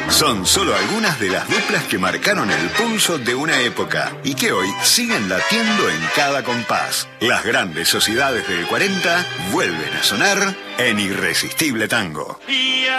Son solo algunas de las duplas que marcaron el pulso de una época y que hoy siguen latiendo en cada compás. Las grandes sociedades del 40 vuelven a sonar en Irresistible Tango.